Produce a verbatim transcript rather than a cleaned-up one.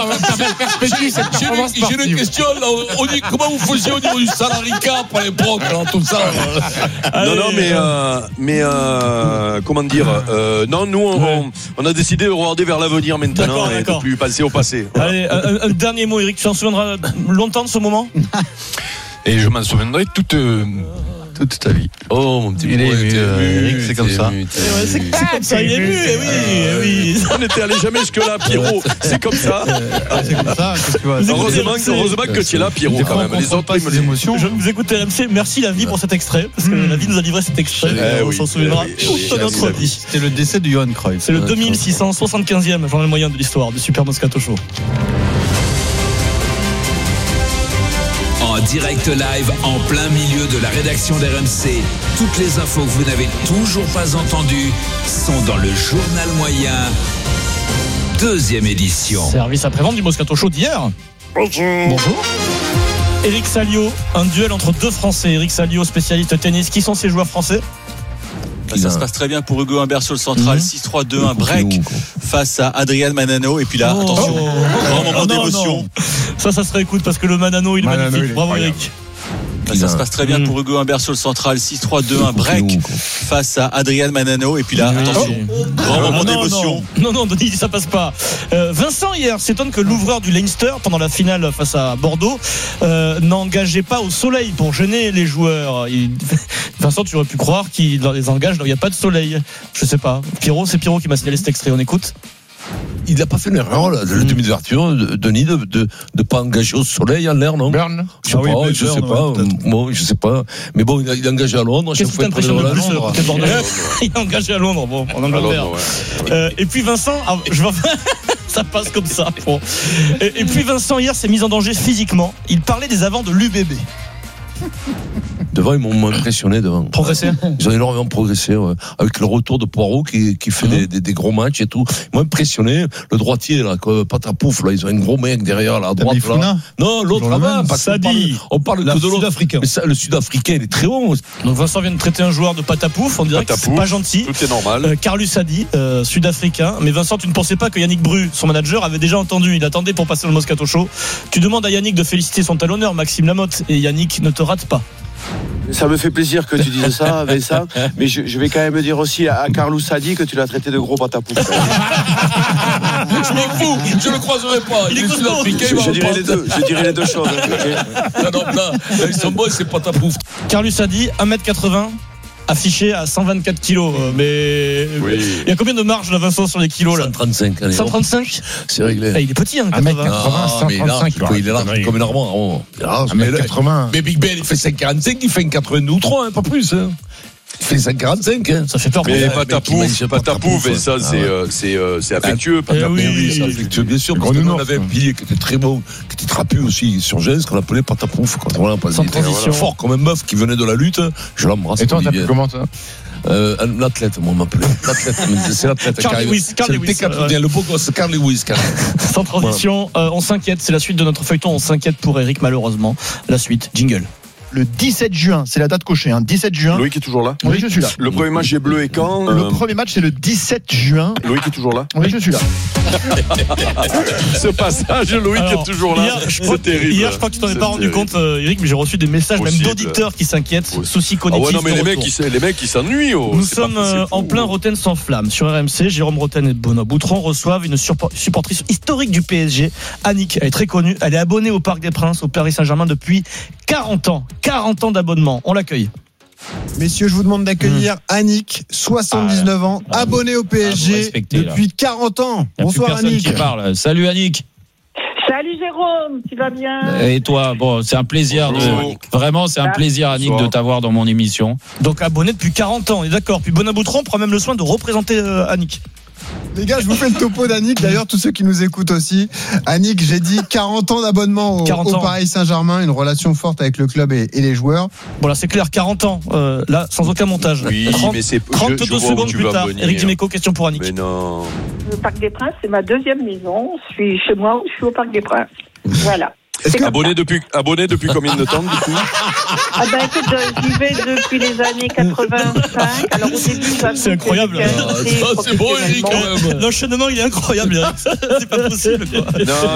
va mettre en perspective cette performance sportive. J'ai une question, là, on dit, comment vous faisiez au niveau du salary cap à l'époque, alors, tout ça. Non, non, mais, euh, mais euh, comment dire euh, non, nous, on, on, on a décidé de regarder vers l'avenir maintenant D'accord, et d'accord. de plus passer au passé. Voilà. Allez, un, un dernier mot, Eric, tu t'en souviendras longtemps de ce moment? Et je m'en souviendrai toute, euh, toute ta vie. Oh, mon petit Il est poète, ému, euh, Eric, c'est comme ça. Ouais, c'est c'est comme ça, il est ému, eh oui, eh oui. On n'était allé jamais jusque-là, Pierrot. C'est comme ça. Ah, c'est comme ça, qu'est-ce que tu vois. Heureusement, heureusement que tu es là, Pierrot, quand même. Les autres, pas ils me ses émotions. Je vous écoute R M C, merci la vie pour cet extrait, parce que la vie nous a livré cet extrait, Eh on oui, s'en souviendra eh oui, toute eh oui, notre merci, vie. C'était le décès de Johan Cruyff. C'est le deux mille six cent soixante-quinzième journal moyen de l'histoire du Super Moscato Show. En direct live, en plein milieu de la rédaction d'R M C. Toutes les infos que vous n'avez toujours pas entendues sont dans le journal moyen, deuxième édition. Service après-vente du Moscato Show d'hier. Bonjour. Eric Salio, un duel entre deux Français. Eric Salio, spécialiste tennis. Qui sont ces joueurs français? Ça se passe très bien pour Hugo Humbert sur le central. Mmh. six trois deux, un break face à Adrian Manano. Et puis là, Oh. attention, Oh. grand moment Oh, non, d'émotion. non. Ça, ça se réécoute parce que le Manano, il est Manano, magnifique. il est Bravo incroyable. Eric. Ça se passe très bien Mmh. pour Hugo Humbert sur le central. six trois deux, un break face à Adrian Manano. Et puis là, Oui. attention, grand moment non, d'émotion. Non, non, Denis, ça passe pas. Euh, Vincent, hier, s'étonne que l'ouvreur du Leinster, pendant la finale face à Bordeaux, euh, n'engageait pas au soleil pour gêner les joueurs. Il... Vincent, tu aurais pu croire qu'il les engage là où il n'y a pas de soleil. Je sais pas. Pierrot, c'est Pierrot qui m'a signalé cet extrait. On écoute. Il n'a pas fait une erreur, là, de la demi d'ouverture, de- Denis, de de de pas engager au soleil en l'air, non? Burn. Je sais Ah oui, pas, mais je Burn, sais pas. ouais, peut-être. Moi, je sais pas. Mais bon, il a, il a engagé à Londres. à Qu'est-ce chaque qui fois, il t'impressionne prenait le la plus Londres. côté bordelais? Londres, Il est engagé à Londres, bon, en Angleterre. Alors, ouais. Euh, et puis Vincent, ah, je vois, ça passe comme ça. Bon. Et, et puis Vincent hier s'est mis en danger physiquement. Il parlait des avants de l'U B B. Devant, ils m'ont impressionné devant. Progressé. Ils ont énormément progressé, ouais. Avec le retour de Poirot qui, qui fait Mhm. des, des, des gros matchs et tout. Ils m'ont impressionné. Le droitier, là, quoi, Patapouf, là, ils ont un gros mec derrière, là, à droite, là. Founa. Non, l'autre Toujours le avant, même. parce qu'on Sadi. parle, on parle La que de l'autre. Sud-Africain. Mais ça, le Sud-Africain, il est très bon. Donc Vincent vient de traiter un joueur de patapouf. On dirait que c'est Patapouf. pas gentil. Tout est normal. Euh, Carlus Sadi, euh, sud-africain. Mais Vincent, tu ne pensais pas que Yannick Bru, son manager, avait déjà entendu. Il attendait pour passer le Moscato Show. Tu demandes à Yannick de féliciter son talonneur, Maxime Lamotte. Et Yannick ne te rate pas. Ça me fait plaisir que tu dises ça, Vincent, mais je, je vais quand même dire aussi à, à Carlos Sadi que tu l'as traité de gros patapouf. Je m'en fous, je le croiserai pas. Il est costaud. Sud-Africain, Je, il je va dirais pas- les deux, je dirais les deux choses. ok. Non, non, non, ils sont bons, c'est Patapouf. Carlus Sadi, un mètre quatre-vingts, affiché à cent vingt-quatre kilos. Euh, Mais Oui. il y a combien de marge là, Vincent, sur les kilos là? cent trente-cinq, allez. cent trente-cinq. C'est réglé. Ah, il est petit, hein, Un mètre quatre-vingts. quatre-vingts, Ah, mais là, cent trente-cinq, quoi, il est là il comme une armoire. Oh. Ah, un mais, mètre là, quatre-vingts. mais Big Ben, il fait cinq quarante-cinq, il fait un quatre-vingt-deux ou trois, hein, pas plus. Hein. Il fait cinq quarante-cinq. Hein. Ça fait peur. Mais Ouais, Patapouf, mec, il mange Patapouf, et Patapouf, ça, ouais. c'est, Ah ouais. euh, c'est, euh, c'est affectueux. Eh oui, Mais oui, oui, ça, oui. affectueux, bien sûr. Le Parce que Grand nous, on Nounours, avait un hein. pilier qui était très bon, qui était trapu aussi sur Gens, qu'on appelait Patapouf. Quoi. Voilà, parce Sans qu'il était transition. fort comme un meuf qui venait de la lutte. Je l'embrasse. Et toi, Olivier. t'appelles comment ça? Euh, un athlète, moi, on m'appelait. L'athlète, c'est l'athlète. Carl Carl- Lewis, c'est Carl le Lewis, T quatre, ouais. bien, le beau gosse, Carl Lewis. Carl. Sans transition, euh, on s'inquiète. C'est la suite de notre feuilleton. On s'inquiète pour Eric, malheureusement. La suite, jingle. Le dix-sept juin, c'est la date cochée, hein. dix-sept juin. Loïc est toujours là. Oui, je suis là. Le premier match est bleu et quand Le euh, premier match, c'est le dix-sept juin. Loïc est toujours là. Oui, je suis là. Ce passage, Loïc Alors, est toujours là. Hier, je crois, C'est terrible. hier, je crois que tu t'en es C'est pas rendu terrible. compte, euh, Eric, mais j'ai reçu des messages même Possible. d'auditeurs qui s'inquiètent. Oui. Soucis Ah cognitifs. ouais, non, mais de les mecs, retour. ils, s- les mecs, ils s'ennuient. Oh. Nous C'est sommes pas- c'est euh, en fou. plein Rotten sans flamme. Sur R M C, Jérôme Rotten et Benoît Boutron reçoivent une surpo- supportrice historique du P S G, Annick. Elle est très connue. Elle est abonnée au Parc des Princes, au Paris Saint-Germain depuis quarante ans. quarante ans d'abonnement. On l'accueille. Messieurs, je vous demande d'accueillir Annick, soixante-dix-neuf ans, abonnée au P S Ah, vous G respectez, là. depuis quarante ans. Il n'y a plus Bonsoir personne Annick. qui parle. Salut Annick. Salut Jérôme, tu vas bien? Et toi, bon, c'est un plaisir. De, Bonjour. vraiment, c'est un plaisir, Annick, Bonsoir. de t'avoir dans mon émission. Donc abonné depuis quarante ans. On est d'accord. Puis Benoît Boutron prend même le soin de représenter euh, Annick. Les gars, je vous fais le topo d'Annick. D'ailleurs, tous ceux qui nous écoutent aussi. Annick, j'ai dit quarante ans d'abonnement au, quarante au ans. Paris Saint-Germain, une relation forte avec le club et, et les joueurs. Bon là c'est clair, quarante ans. Euh, là, sans aucun montage. Oui, trente, mais c'est. trente-deux je, je vois où secondes tu plus vas tard. venir. Eric Dimeco, question pour Annick. Mais non. Le Parc des Princes, c'est ma deuxième maison. Je suis chez moi ou je suis au Parc des Princes. Voilà. Est-ce que, Abonné depuis, abonné depuis combien de temps, du coup? Ah ben écoute, euh, j'y vais depuis les années quatre-vingt-cinq. Alors au début, j'avoue C'est incroyable. que j'ai Ah, quitté ça, c'est beau, Eric, professionnellement. quand même. L'enchaînement il est incroyable. Eric. C'est pas possible quoi. Non,